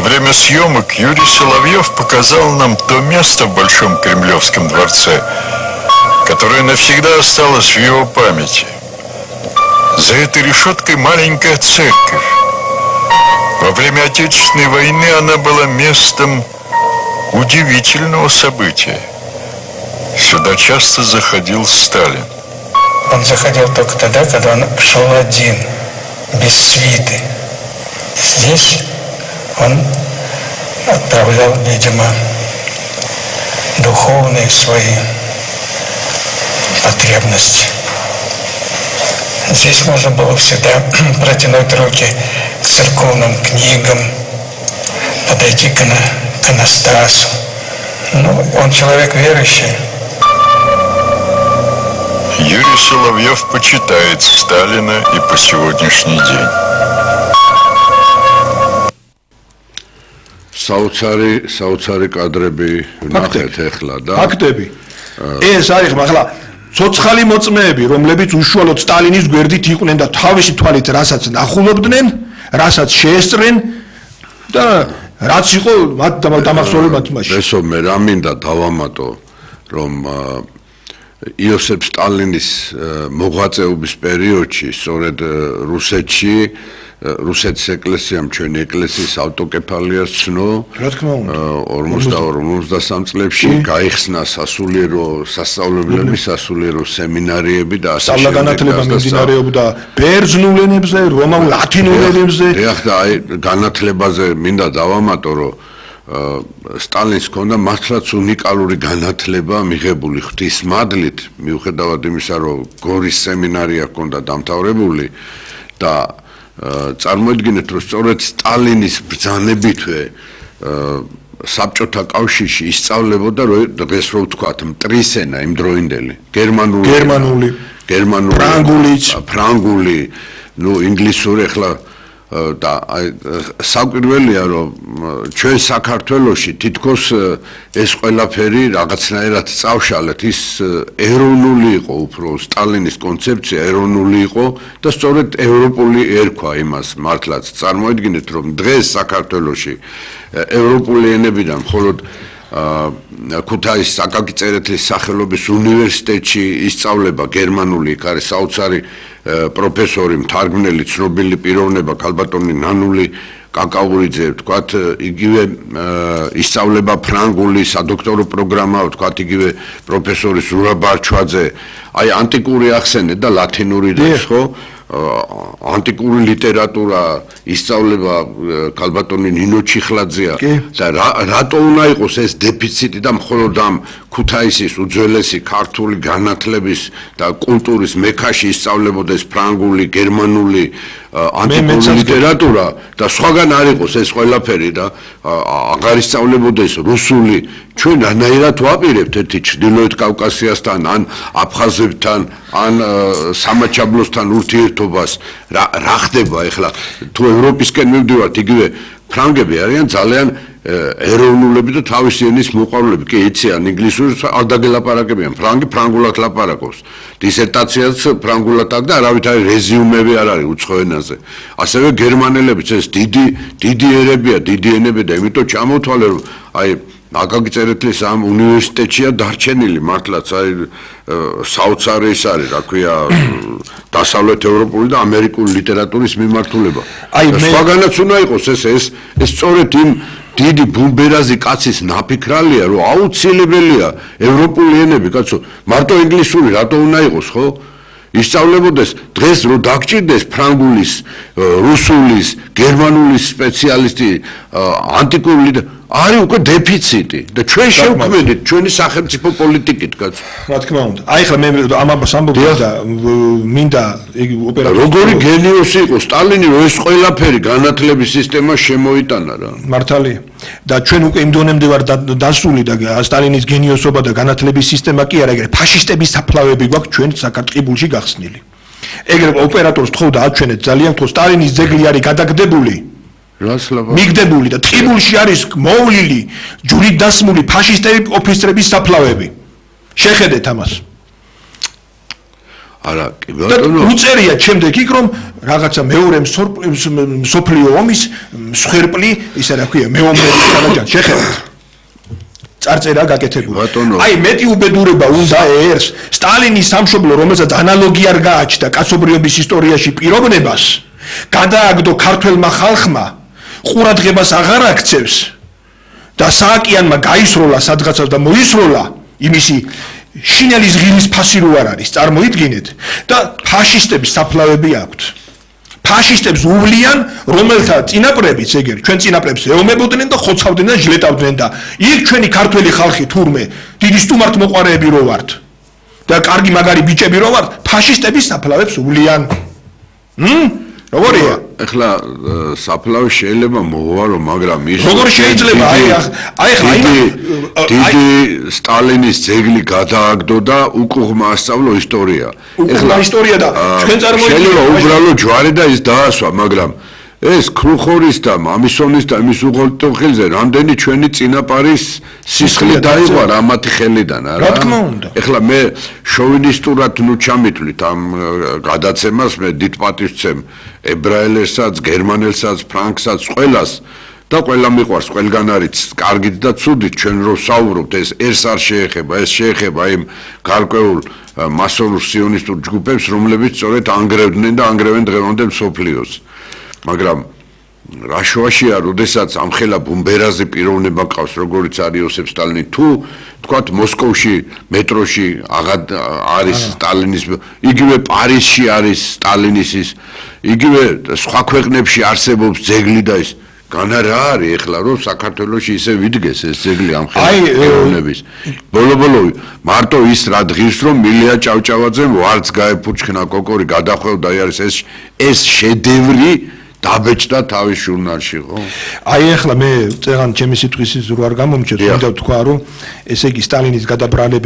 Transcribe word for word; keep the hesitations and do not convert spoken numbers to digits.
время съемок Юрий Соловьев показал нам то место в Большом Кремлевском дворце, которое навсегда осталось в его памяти. За этой решеткой маленькая церковь. Во время Отечественной войны она была местом удивительного события. Сюда часто заходил Сталин. Он заходил только тогда, когда он шел один, без свиты. Здесь он отправлял, видимо, духовные свои потребности. Здесь можно было всегда протянуть руки к церковным книгам, подойти к иконостасу. Ну, он человек верующий. Юрий Соловьев почитает Сталина и по сегодняшний день. Საოცარი საოცარი კადრები ნახეთ ახლა და ფაქტები. ეს არის ახლა ცოცხალი მოწმეები, რომლებიც უშუალოდ სტალინის გვერდით იყვნენ და თავისი თვალით რასაც ნახულობდნენ, რასაც შეესწრნენ და რაც იყო მათ დამახსოვრებათ იმაში. ესო მე რა მინდა დავამატო, რომ იოსებ სტალინის მოღვაწეობის პერიოდში, სწორედ რუსეთში რუსეთის ეკლესიამ ჩვენი ეკლესიის ავტოკეფალიას ცნო ორმოცდაორი ორმოცდასამ წლებში გაიხსნა სასულიერო სასწავლებლები, სასულიერო სემინარიები და ასე სწავლა განათლება მიმდინარეობდა ბერძნულ ენებზე, რომაულ ლათინურ ენებზე. დიახ და აი განათლებაზე მინდა დავამატო, რომ სტალინს ჰქონდა მართლაც უნიკალური განათლება მიღებული ღვთისმადლით, მიუხედავად იმისა, რომ გორის სემინარია ჰქონდა დამთავრებული და წარმოიდგინეთ, რომ სწორედ სტალინის ბრძანებითვე საბჭოთა კავშირში ისწავლებოდა დღეს რო ვთქვათ მტრისენა იმდროინდელი გერმანული გერმანული გერმანული ფრანგულიც ფრანგული ნუ ინგლისური ახლა და საკვირველია რომ ჩვენ საქართველოში თითქოს ეს ყველაფერი რაღაცნაირად წავშალეთ ის ეროვნული იყო უფრო სტალინის კონცეფცია ეროვნული იყო და სწორედ ევროპული ერქვა იმას მართლაც წარმოიდგინეთ რომ დღეს საქართველოში ევროპული ენებიდან მხოლოდ ქუთაისის აკაკი წერეთლის სახელობის უნივერსიტეტში ისწავლება გერმანული იქ არის საოცარი პროფესორი მთარგმნელი ცნობილი პიროვნება ქალბატონი ნანული კაკაურიძე ვთქვათ იგივე ისწავლება ფრანგული სადოქტორო პროგრამა ვთქვათ იგივე პროფესორი ზურაბ ბარჩვაძე აი ანტიკური ახსენე და ლათინური და ხო ანტიკური ლიტერატურა ისწავლება ქალბატონი ნინო ჩიხლაძეა და რატო უნდა იყოს ეს დეფიციტი და მხოლოდ ამ ქუთაისის უძველესი ქართული განათლების და კულტურის მექაში ისწავლებოდეს ფრანგული, გერმანული, ანტიკური ლიტერატურა და სხვაგან არ იყოს ეს ყველაფერი და აღარ ისწავლებოდეს რუსული ჩვენ რანაირად ვაპირებთ ერთი ჩრდილოეთ კავკასიასთან ან აფხაზებთან ან სამაჩაბლოსთან ურთიერთობას რა ხდება ახლა თუ ევროპისკენ მივდივართ იგივე ფრანგები არიან ძალიან ეროვნულები და თავისი ენის მოყვარულები კი იციან ინგლისურს არ დაგელაპარაკებიან ფრანგი ფრანგულად ლაპარაკობს დისერტაციაც ფრანგულად აქვს და არავითარი რეზიუმები არ არის უცხო ენაზე ასევე გერმანელებიც ეს დიდი დიდი ერებია დიდი ენები და იმიტომ ჩამოთვალე რომ აი აკაკი წერეთლის ამ უნივერსიტეტშია დარჩენილი მართლაც აი საოცარი ის არის რა ქვია დასავლეთ ევროპული და ამერიკული ლიტერატურის მიმართულება აი სხვაგანაც უნდა იყოს ეს ეს ეს სწორედ იმ დიდი ბუმბერაზი კაცის ნაფიქრალია რომ აუცილებელია ევროპული ენები კაცო მარტო ინგლისური რატო უნდა იყოს ხო ისწავლებოდეს დღეს რო დაგჭირდეს ფრანგულის რუსულის გერმანულის სპეციალისტი ანტიკური არის უკვე დეფიციტი და ჩვენ შევქმნით ჩვენი სახელმწიფო პოლიტიკით კაც რა თქმა უნდა აი ხლა მე ამ ამას ამბობ და მინდა იგი ოპერატორი როგორი გენიოსი იყო სტალინი რომ ეს ყველაფერი განათლების სისტემა შემოიტანა რა მართალია და ჩვენ უკვე იმ დონემდე ვარ დასული და სტალინის გენიოსობა და განათლების სისტემა კი არა ეგრე ფაშისტების საფლავები გვაქვს ჩვენ საქართველოში გახსნილი ეგრე ოპერატორს თხოვდა აჩვენეთ ძალიან თქო სტალინის ძეგლი არის გადაგდებული მიგდებული და ტყიბულში არის მოვლილი ჯვრით დასმული ფაშისტები ოფიცრების საფლავები შეხედეთ ამას არა, კი და ბატონო. უწერია შემდეგ იქ რომ რაღაცა მეორე მსოფლიო ომის მსხვერპლი, ისა რა ქვია, მეომრების თანაჯან შეხედათ. წარწერა გაკეთებული. აი მეტი უბედურება უნდა ერს სტალინის სამშობლო, რომელსაც ანალოგი არ გააჩნდა კაცობრიობის ისტორიაში პიროვნებას, გადააგდო ქართველმა ხალხმა, ყურადღებას აღარ აქცევს და სააკიანმა გაისროლა სადღაცას და მოისროლა იმისი შინელის ღილის ფასი რო არ არის, წარმოიდგინეთ და ფაშისტების საფლავები აქვთ. ფაშისტებს უვლიან, რომელთა წინაპრებიც ეგერ ჩვენ წინაპრებს ეომებოდნენ და ხოცავდნენ და ჟლეტავდნენ და იქ ჩვენი ქართველი ხალხი თურმე დიდი სტუმართმოყვარეები რო ვართ და კარგი მაგარი ბიჭები რო ვართ, ფაშისტების საფლავებს უვლიან. ჰმ? როგორია? ეხლა საფლავი შეიძლება მოღვარო, მაგრამ ის როგორ შეიძლება? აი აი ხა დიდი სტალინის ძეგლი გადააგდო და უკუღმა ასწავლო ისტორია. ეხლა ისტორია და ჩვენ წარმოიდგინეთ შეიძლება უბრალო ჯვარი და ის დაასვა, მაგრამ ეს ქრუხორის და მამისონის და იმის უღელტოხილზე რამდენი ჩვენი წინაპარის სისხლი დაიღვა რამათი ხელიდან, არა? რა თქმა უნდა. ეხლა მე შოვინისტურად ნუ ჩამითვლით ამ გადაცემას, მე დიდ პატივს ვცემ ებრაელსაც, გერმანელსაც, ფრანგსაც, ყველას და ყველა მიყვარს, ყველგან არის კარგით და ცუდით, ჩვენ რო საუბრობთ, ეს ეს არ შეეხება, ეს შეეხება იმ გარკვეულ მასონურ სიონისტურ ჯგუფებს, რომლებიც სწორედ ანგრევდნენ და ანგრევენ დღევანდელ მსოფლიოს. მაგრამ რა შუაშია, როდესაც ამხელა ბუმბერაზე პიროვნება ყავს, როგორიც არის იოსებ სტალინი, თუ თქვათ მოსკოვში მეტროში არის სტალინის, იგივე პარიზში არის სტალინის ის, იგივე სხვა ქვეყნებში არსებობს ძეგლი და ის განა რა არის ეხლა რომ საქართველოში ისე ვიდგეს ეს ძეგლი ამხელა პიროვნების. ბოლო-ბოლო მარტო ის რა დღის რომ მილია ჭავჭავაძემ ვარც გაეფუჩქნა კოკორი გადახვევდა არის ეს ეს შედევრი დაბეჭდა თავის ჟურნალში, ხო? აი ახლა მე წეგან ჩემი სიტყვის ზრუ არ გამომჭირს, მინდა ვთქვა რომ ესე იგი სტალინის გადაბრალება